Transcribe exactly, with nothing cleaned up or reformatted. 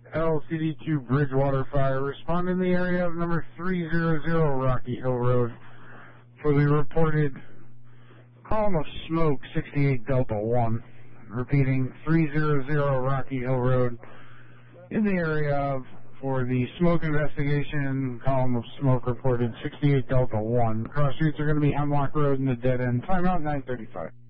L C D two Bridgewater Fire. Respond in the area of number three hundred Rocky Hill Road for the reported column of smoke, sixty-eight Delta one. Repeating, three hundred Rocky Hill Road in the area of, for the smoke investigation, column of smoke reported, sixty-eight Delta one. Cross streets are going to be Hemlock Road and the dead end. Timeout nine thirty-five.